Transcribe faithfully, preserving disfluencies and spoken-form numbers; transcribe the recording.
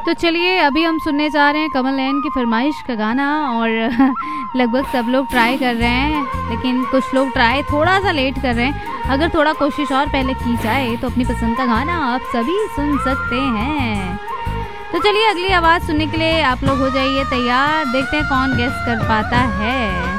तो चलिए अभी हम सुनने जा रहे हैं कमल नयन की फरमाइश का गाना और लगभग सब लोग ट्राई कर रहे हैं, लेकिन कुछ लोग ट्राई थोड़ा सा लेट कर रहे हैं। अगर थोड़ा कोशिश और पहले की जाए तो अपनी पसंद का गाना आप सभी सुन सकते हैं। तो चलिए अगली आवाज़ सुनने के लिए आप लोग हो जाइए तैयार, देखते हैं कौन गेस कर पाता है।